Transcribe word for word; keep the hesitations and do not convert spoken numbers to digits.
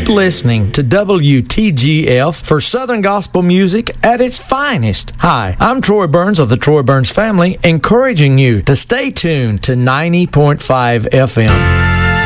Keep listening to W T G F for Southern gospel music at its finest. Hi, I'm Troy Burns of the Troy Burns family, encouraging you to stay tuned to ninety point five F M.